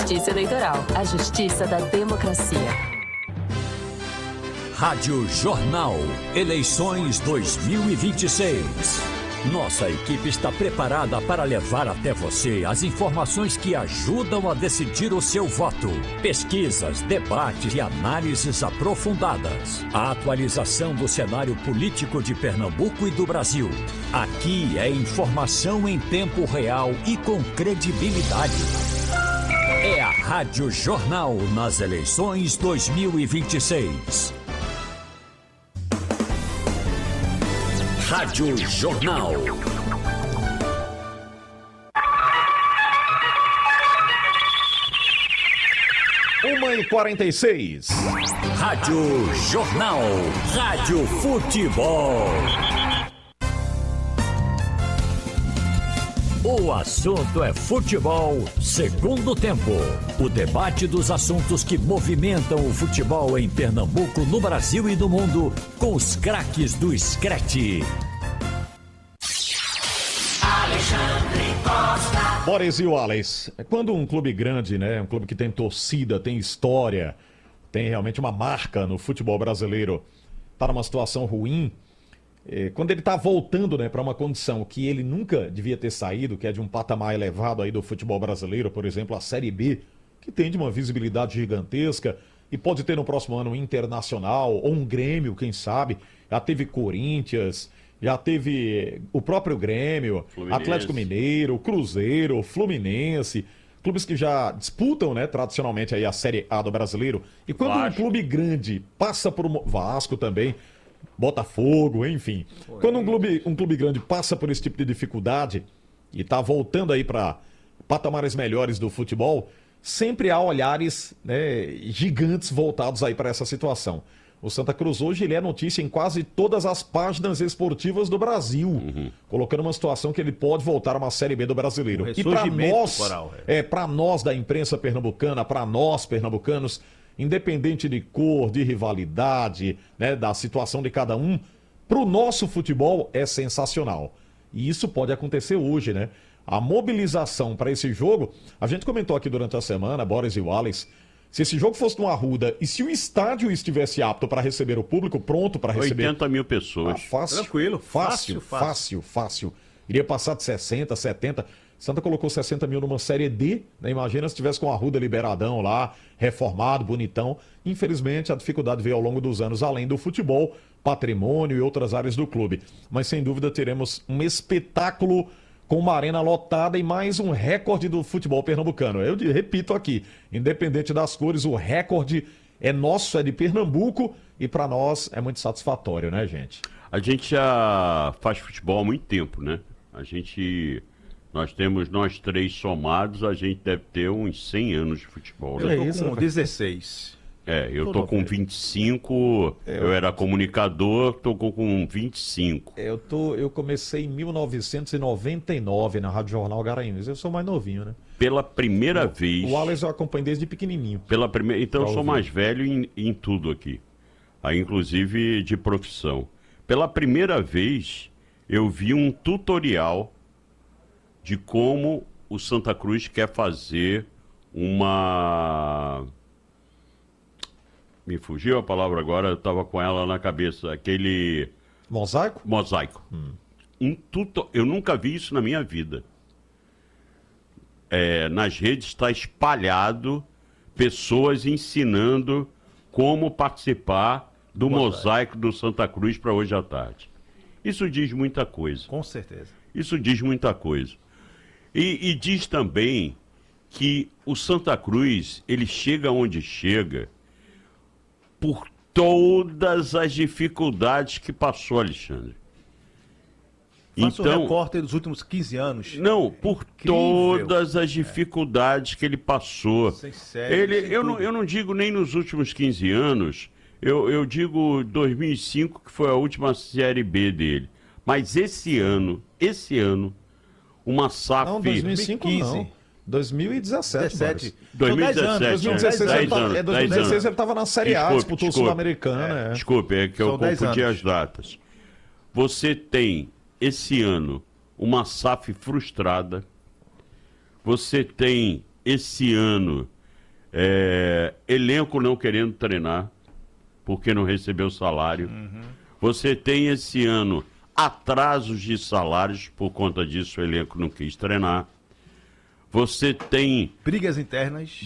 Justiça Eleitoral, a justiça da democracia. Rádio Jornal, eleições 2026. Nossa equipe está preparada para levar até você as informações que ajudam a decidir o seu voto. Pesquisas, debates e análises aprofundadas. A atualização do cenário político de Pernambuco e do Brasil. Aqui é informação em tempo real e com credibilidade. É a Rádio Jornal nas eleições 2026. Rádio Jornal. Uma e 46. Rádio Jornal. Rádio Futebol. O assunto é futebol, segundo tempo. O debate dos assuntos que movimentam o futebol em Pernambuco, no Brasil e no mundo, com os craques do Screte. Alexandre Costa. Boris e Wallace, quando um clube grande, né, um clube que tem torcida, tem história, tem realmente uma marca no futebol brasileiro, está numa situação ruim, quando ele está voltando, né, para uma condição que ele nunca devia ter saído, que é de um patamar elevado aí do futebol brasileiro, por exemplo, a Série B, que tem de uma visibilidade gigantesca e pode ter no próximo ano um Internacional ou um Grêmio, quem sabe, já teve Corinthians, já teve o próprio Grêmio, Fluminense. Atlético Mineiro, Cruzeiro, Fluminense, clubes que já disputam, né, tradicionalmente aí a Série A do brasileiro. E quando um clube grande passa por Vasco também, Botafogo, enfim. Quando um clube grande passa por esse tipo de dificuldade e está voltando aí para patamares melhores do futebol, sempre há olhares, né, gigantes voltados aí para essa situação. O Santa Cruz hoje ele é notícia em quase todas as páginas esportivas do Brasil, colocando uma situação que ele pode voltar a uma Série B do brasileiro. E para nós da imprensa pernambucana, para nós pernambucanos, independente de cor, de rivalidade, né, da situação de cada um, para o nosso futebol é sensacional. E isso pode acontecer hoje, né? A mobilização para esse jogo, a gente comentou aqui durante a semana, Boris e Wallace, se esse jogo fosse no Arruda e se o estádio estivesse apto para receber o público, pronto para receber... 80 mil pessoas. Fácil. Tranquilo. Fácil. Iria passar de 60, 70... Santa colocou 60 mil numa Série D, né? Imagina se tivesse com o Arruda liberadão lá, reformado, bonitão. Infelizmente, a dificuldade veio ao longo dos anos, além do futebol, patrimônio e outras áreas do clube. Mas, sem dúvida, teremos um espetáculo com uma arena lotada e mais um recorde do futebol pernambucano. Eu repito aqui, independente das cores, o recorde é nosso, é de Pernambuco e para nós é muito satisfatório, né, gente? A gente já faz futebol há muito tempo, né? Nós três somados, a gente deve ter uns 100 anos de futebol. Né? Eu tô com 16. Eu tô com 25, eu era comunicador, tô com 25. Eu comecei em 1999 na Rádio Jornal Garanhuns, eu sou mais novinho, né? Pela primeira vez... O Wallace eu acompanho desde pequenininho. Então eu sou mais velho em tudo aqui, inclusive de profissão. Pela primeira vez, eu vi um tutorial de como o Santa Cruz quer fazer uma... Me fugiu a palavra agora, eu estava com ela na cabeça. Aquele... Mosaico? Mosaico. Eu nunca vi isso na minha vida. Nas redes está espalhado pessoas ensinando como participar do mosaico do Santa Cruz para hoje à tarde. Isso diz muita coisa. Com certeza. Isso diz muita coisa. E diz também que o Santa Cruz, ele chega onde chega por todas as dificuldades que passou, Alexandre. Faça um recorte dos últimos 15 anos. Não, por todas as dificuldades que ele passou. Eu não digo nem nos últimos 15 anos, eu digo 2005, que foi a última Série B dele. Mas esse ano, uma SAF... Não, 2005 não. 2017. 2016 ele estava na Série A, disputou o Sul-Americana. Desculpe, é que eu confundi as datas. Você tem, esse ano, uma SAF frustrada. Você tem, esse ano, elenco não querendo treinar porque não recebeu salário. Você tem esse ano atrasos de salários, por conta disso o elenco não quis treinar. Você tem brigas internas.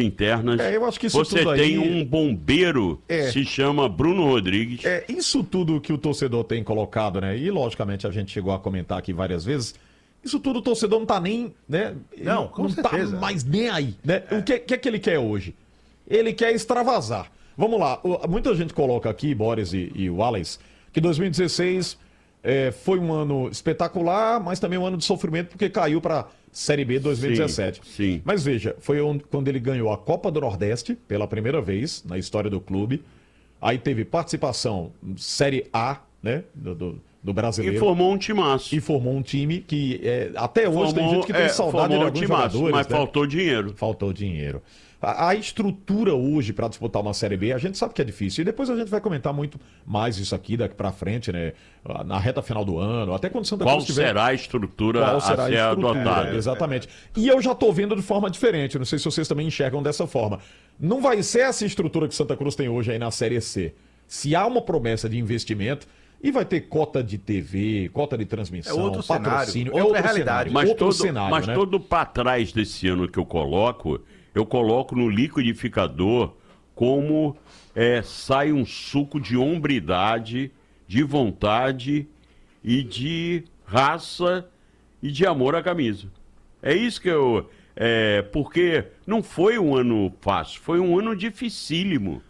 Eu acho que isso você tudo tem aí... um bombeiro que se chama Bruno Rodrigues. Isso tudo que o torcedor tem colocado, né? E logicamente a gente chegou a comentar aqui várias vezes. Isso tudo o torcedor não tá nem, né? Não, com certeza. Tá mais nem aí, né? O que é que ele quer hoje? Ele quer extravasar. Vamos lá, muita gente coloca aqui, Boris e Wallace, que 2016 foi um ano espetacular, mas também um ano de sofrimento porque caiu para Série B 2017. Sim. Mas veja, foi quando ele ganhou a Copa do Nordeste pela primeira vez na história do clube. Aí teve participação Série A, né, do brasileiro. E formou um timaço. E formou um time que até hoje tem gente que tem saudade de alguns jogadores. Mas né? faltou dinheiro. Faltou dinheiro. A estrutura hoje para disputar uma Série B, a gente sabe que é difícil. E depois a gente vai comentar muito mais isso aqui daqui para frente, né? Na reta final do ano, até quando o Santa Cruz tiver... será a estrutura a ser adotada? Exatamente. E eu já estou vendo de forma diferente. Não sei se vocês também enxergam dessa forma. Não vai ser essa estrutura que Santa Cruz tem hoje aí na Série C. Se há uma promessa de investimento... E vai ter cota de TV, cota de transmissão, outro patrocínio, cenário, outra realidade. Cenário, mas né? todo para trás desse ano que eu coloco no liquidificador como sai um suco de hombridade, de vontade e de raça e de amor à camisa. É isso que eu... porque não foi um ano fácil, foi um ano dificílimo.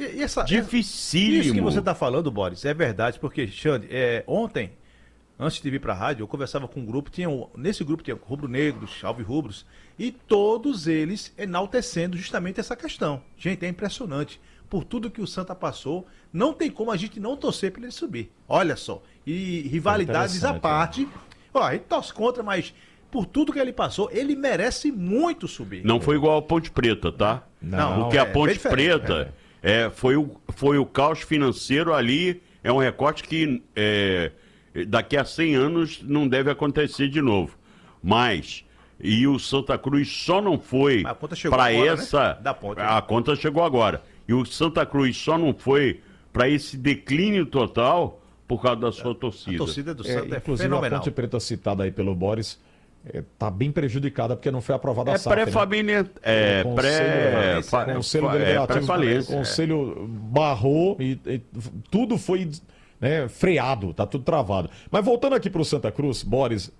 Dificílimo. Isso que você está falando, Boris, é verdade, porque, Xande, ontem, antes de vir para a rádio, eu conversava com um grupo, nesse grupo tinha rubro-negros, alvirrubros, e todos eles enaltecendo justamente essa questão. Gente, é impressionante. Por tudo que o Santa passou, não tem como a gente não torcer para ele subir. Olha só. E rivalidades à parte. Ó, a gente torce contra, mas por tudo que ele passou, ele merece muito subir. Não foi igual a Ponte Preta, tá? Não, porque a Ponte Preta... foi o caos financeiro ali, é um recorte que daqui a 100 anos não deve acontecer de novo. E o Santa Cruz só não foi para essa... Né? Da ponte, a conta chegou agora. E o Santa Cruz só não foi para esse declínio total por causa da sua torcida. A torcida do Santa inclusive fenomenal. A Ponte Preta citada aí pelo Boris... Está bem prejudicada porque não foi aprovada a SAF. Pré-família. Conselho Deliberativo. O Conselho barrou e tudo foi freado, tá tudo travado. Mas voltando aqui para o Santa Cruz, Boris,